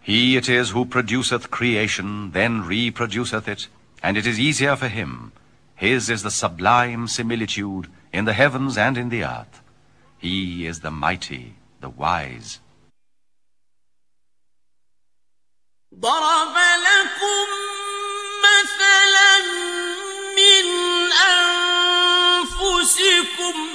He it is who produceth creation, then reproduceth it, and it is easier for him. His is the sublime similitude in the heavens and in the earth. He is the mighty, the wise. ضرب لكم